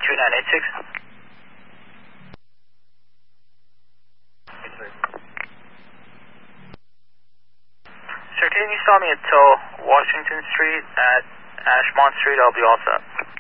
2986. Sir, can you stop me at Washington Street at Ashmont Street? I'll be all set.